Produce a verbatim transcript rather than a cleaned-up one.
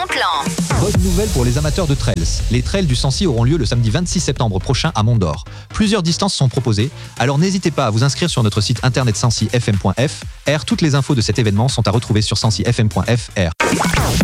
plan. Bonne nouvelle pour les amateurs de trails. Les trails du Sancy auront lieu le samedi vingt-six septembre prochain à Mont-d'Or. Plusieurs distances sont proposées, alors n'hésitez pas à vous inscrire sur notre site internet sancy f m point f r. Toutes les infos de cet événement sont à retrouver sur sancy f m point f r.